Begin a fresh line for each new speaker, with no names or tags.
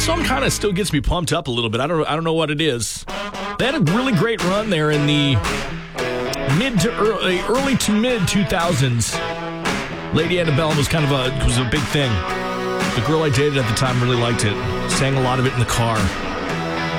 song kind of still gets me pumped up a little bit. I don't know what it is. They had a really great run there in the early to mid 2000s. Lady Antebellum was was a big thing. The girl I dated at the time really liked it. Sang a lot of it in the car.